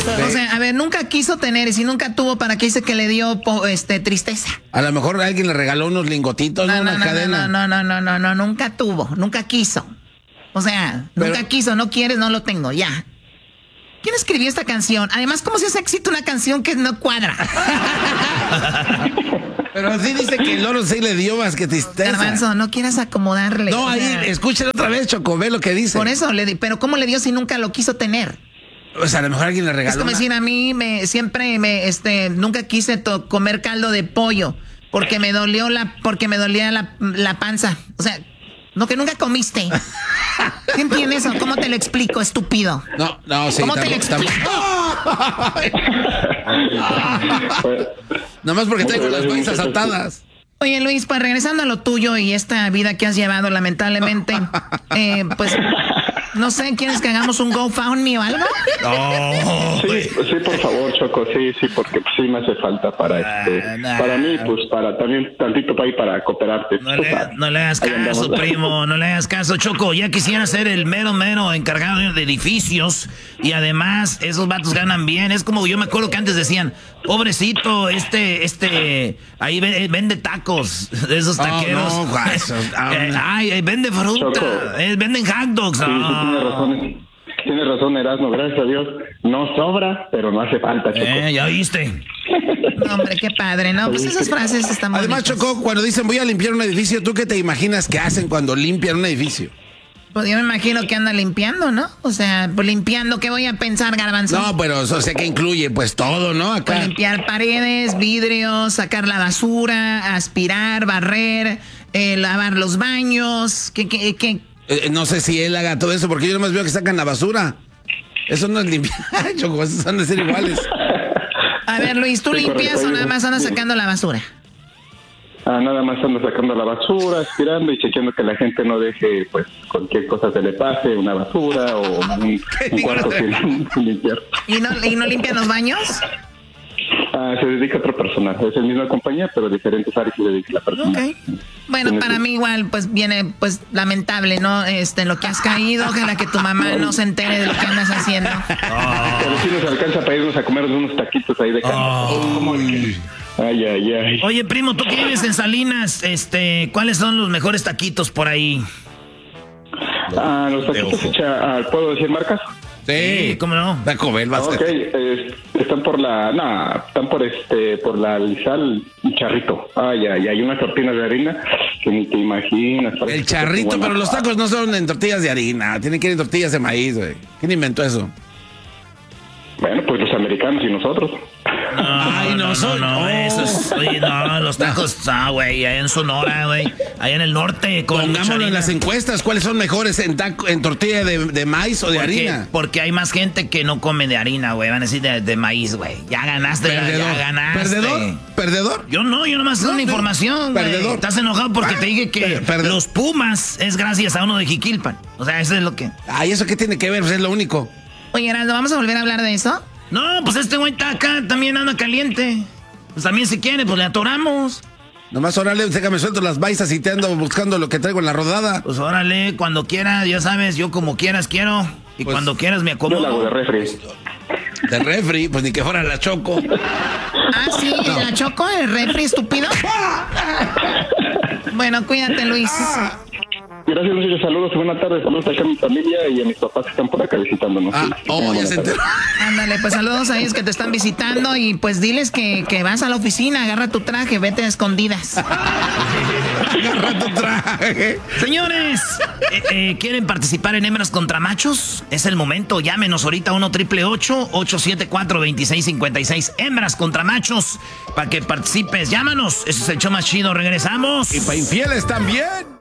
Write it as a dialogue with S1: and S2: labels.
S1: O sea, a ver, nunca quiso tener, y si nunca tuvo, ¿para qué dice que le dio tristeza?
S2: A lo mejor alguien le regaló unos lingotitos, una cadena.
S1: No, nunca tuvo, nunca quiso. O sea, nunca quiso, no quieres, no lo tengo, ya. ¿Quién escribió esta canción? Además, ¿cómo se hace éxito una canción que no cuadra?
S2: Pero sí dice que el loro sí le dio más que tristeza.
S1: Garbanzo, no quieras acomodarle.
S2: No, ahí, escúchalo otra vez, Choco, ve lo que dice.
S1: Por eso, pero ¿cómo le dio si nunca lo quiso tener?
S2: O sea, a lo mejor alguien le regaló.
S1: Es como decir, a mí nunca quise comer caldo de pollo porque me dolía la panza. O sea, no, que nunca comiste. ¿Qué entiendes eso? ¿Cómo te lo explico, estúpido?
S2: No, sí.
S1: ¿Cómo te lo explico?
S2: Nomás porque traigo las maizas atadas.
S1: Oye, Luis, pues regresando a lo tuyo y esta vida que has llevado, lamentablemente, pues, no sé, ¿quieres que hagamos un GoFundMe o algo?
S3: No. Sí, por favor, Choco, sí, porque sí me hace falta para para mí, pues, para también tantito para ir para cooperarte.
S4: No le hagas caso, primo, no le hagas caso, Choco. Ya quisiera ser el mero encargado de edificios y además esos vatos ganan bien. Es como yo me acuerdo que antes decían, pobrecito, ahí vende tacos de esos taqueros. Vende fruta, venden hot dogs.
S3: Tienes razón, Erasmo, gracias a Dios. No sobra, pero no hace falta, Choco.
S4: Ya viste.
S1: No, hombre, qué padre, ¿no? Pues esas frases están bonitas.
S2: Además, Choco, cuando dicen voy a limpiar un edificio, ¿tú qué te imaginas que hacen cuando limpian un edificio?
S1: Pues yo me imagino que anda limpiando, ¿no? O sea, pues limpiando, ¿qué voy a pensar, Garbanzo?
S2: No, pero eso sé que incluye pues todo, ¿no? Acá.
S1: Pues limpiar paredes, vidrios, sacar la basura, aspirar, barrer, lavar los baños, ¿qué?
S2: No sé si él haga todo eso, porque yo nomás veo que sacan la basura. Eso no es limpiar, Choco, esos van a ser iguales.
S1: A ver, Luis, ¿tú limpias o nada más andas sacando la basura?
S3: Nada más ando sacando la basura, aspirando y chequeando que la gente no deje, pues, cualquier cosa se le pase, una basura o un cuarto sin limpiar.
S1: ¿Y no limpian los baños?
S3: Se dedica a otra persona. Es la misma compañía, pero diferentes áreas se dedica a la persona.
S1: Okay. Bueno, para mí igual, pues, viene, pues, lamentable, ¿no? Lo que has caído, ojalá que tu mamá no se entere de lo que andas haciendo.
S3: Pero sí nos alcanza para irnos a comer unos taquitos ahí de carne. Ay.
S4: Oye, primo, tú que vives en Salinas, ¿cuáles son los mejores taquitos por ahí?
S3: Los taquitos, ¿puedo decir marcas?
S2: Sí,
S4: ¿cómo no?
S2: Taco Bell va a ser.
S3: Están por la Lizal, un charrito. Hay unas tortillas de harina que ni te imaginas.
S2: El charrito, pero los tacos no son en tortillas de harina, tienen que ir en tortillas de maíz, güey. ¿Quién inventó eso?
S3: Bueno, pues los americanos y nosotros.
S4: Oye, los tacos, güey, allá en Sonora, güey, allá en el norte.
S2: Pongámoslo en las encuestas, ¿cuáles son mejores en tortilla de maíz o de harina?
S4: Porque hay más gente que no come de harina, güey, van a decir de maíz, güey. Ya ganaste, ya ganaste.
S2: ¿Perdedor?
S4: Yo nomás tengo una información, güey.
S2: Perdedor.
S4: Estás enojado porque te dije que los Pumas es gracias a uno de Jiquilpan. O sea, eso es lo que...
S2: Ay, ¿eso qué tiene que ver? Pues es lo único.
S1: Oye, Heraldo, ¿vamos a volver a hablar de eso?
S4: No, pues este güey está acá, también anda caliente. Pues también si quiere, pues le atoramos.
S2: Nomás órale, déjame suelto las maizas y te ando buscando lo que traigo en la rodada.
S4: Pues órale, cuando quieras, ya sabes, yo como quieras quiero. Y pues, cuando quieras me acomodo.
S3: Yo la hago de refri.
S2: ¿De refri? Pues ni que fuera la Choco.
S1: Sí, no. ¿La Choco, el refri, estúpido? Bueno, cuídate, Luis.
S3: Gracias, muchachos. Saludos y buenas tardes. Saludos acá a mi familia y a mis papás que están por acá visitándonos.
S2: Ya se enteró.
S1: Ándale, pues saludos a ellos que te están visitando y pues diles que vas a la oficina, agarra tu traje, vete a escondidas.
S2: Agarra tu traje.
S4: Señores, ¿quieren participar en Hembras contra Machos? Es el momento. Llámenos ahorita a 1-888-874-2656. Hembras contra Machos, para que participes. Llámanos. Ese es el show más chido. Regresamos.
S2: Y para infieles también.